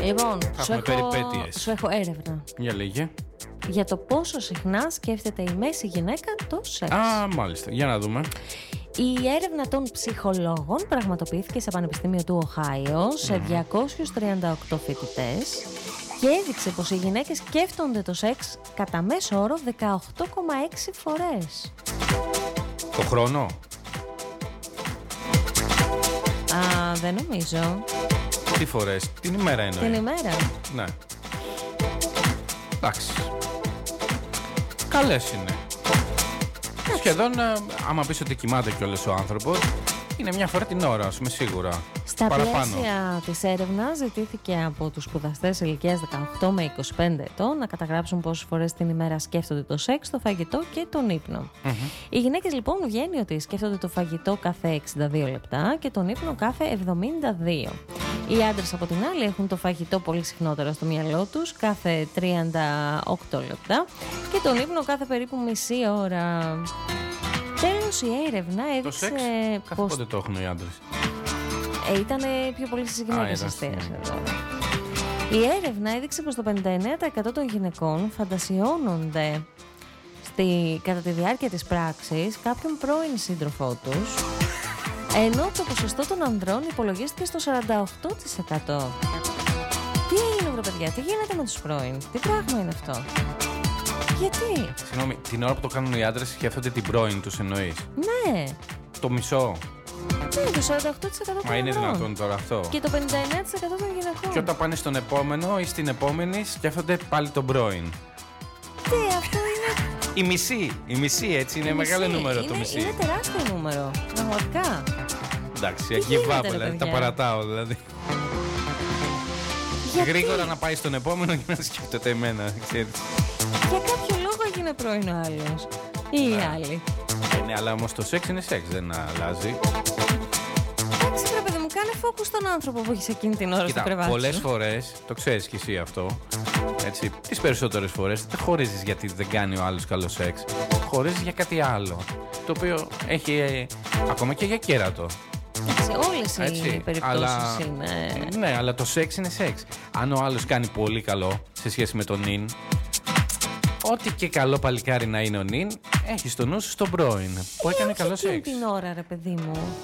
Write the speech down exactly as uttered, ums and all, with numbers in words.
Λοιπόν, Θα σου έχουμε έχω, περιπέτειες. σου έχω έρευνα Για λέγε. για το πόσο συχνά σκέφτεται η μέση γυναίκα το σεξ. Α, μάλιστα. Για να δούμε. Η έρευνα των ψυχολόγων πραγματοποιήθηκε σε Πανεπιστήμιο του Οχάιο σε διακόσιους τριάντα οκτώ φοιτητές και έδειξε πως οι γυναίκες σκέφτονται το σεξ κατά μέσο όρο δεκαοκτώ κόμμα έξι φορές. Το χρόνο. Α, δεν νομίζω. Τι φορές, την ημέρα εννοεί. Την ημέρα. Ναι. Εντάξει. Καλές είναι. Σχεδόν, ε, άμα πεις ότι κοιμάται κιόλας ο άνθρωπος, είναι μια φορά την ώρα, ας πούμε, σίγουρα. Στα Παραπάνω. πλαίσια της έρευνας ζητήθηκε από τους σπουδαστές ηλικίας δεκαοκτώ με είκοσι πέντε ετών να καταγράψουν πόσες φορές την ημέρα σκέφτονται το σεξ, το φαγητό και τον ύπνο. Mm-hmm. Οι γυναίκες λοιπόν βγαίνει ότι σκέφτονται το φαγητό κάθε εξήντα δύο λεπτά και τον ύπνο κάθε εβδομήντα δύο. Οι άντρες από την άλλη έχουν το φαγητό πολύ συχνότερα στο μυαλό τους, κάθε τριάντα οκτώ λεπτά και τον ύπνο κάθε περίπου μισή ώρα. Τέλος, η έρευνα Το έδειξε σεξ, κάθε πως... πότε το έχουν οι άντρες. Ε, ήταν πιο πολύ στις γυναίκες Α, αστείας εδώ. Η έρευνα έδειξε πως το πενήντα εννέα τοις εκατό των γυναικών φαντασιώνονται στη, κατά τη διάρκεια της πράξης κάποιον πρώην σύντροφό τους, ενώ το ποσοστό των ανδρών υπολογίστηκε στο σαράντα οκτώ τοις εκατό. Τι έγινε, βρε παιδιά, τι γίνεται με τους πρώην, τι πράγμα είναι αυτό, γιατί? Συγγνώμη, την ώρα που το κάνουν οι άντρες σκέφτονται την πρώην τους εννοείς. Ναι, Το μισό. ναι, το σαράντα οκτώ τοις εκατό των Μα είναι ανδρών. δυνατόν τώρα αυτό. Και το πενήντα εννέα τοις εκατό των γυναικών. Και όταν πάνε στον επόμενο ή στην επόμενη σκέφτονται πάλι τον πρώην. Τι, αυτό είναι. Η μισή, η μισή έτσι, είναι μεγάλο Μισή. νούμερο είναι, το μισή. Είναι τεράστιο νούμερο, πραγματικά. Εντάξει, Τι give γίνεται, up, ρε δηλαδή, τα παιδιά? παρατάω δηλαδή. Γιατί? Γρήγορα να πάει στον επόμενο και να σκέφτεται εμένα, ξέρεις. Για κάποιο λόγο έγινε πρώην ο άλλος ή η άλλη. Ε, ναι, αλλά όμως το σεξ είναι σεξ, δεν αλλάζει. Εντάξει, ρε παιδί μου, κάνε focus στον άνθρωπο που έχεις εκείνη την ώρα στο Κοίτα, κρεβάτι πολλές σου. φορές, το ξέρεις κι εσύ αυτό, έτσι, τις περισσότερες φορές δεν χωρίζεις γιατί δεν κάνει ο άλλος καλό σεξ. Χωρίζεις για κάτι άλλο, το οποίο έχει ε, ακόμα και για κέρατο. Εντάξει, όλες οι Έτσι, περιπτώσεις αλλά- είναι. Ναι, αλλά το σεξ είναι σεξ. Αν ο άλλος κάνει πολύ καλό σε σχέση με τον νυν, ό,τι και καλό παλικάρι να είναι ο νυν, έχει στο νου σου στον πρώην που έκανε όχι καλό εκείνη σεξ. την ώρα, ρε παιδί μου.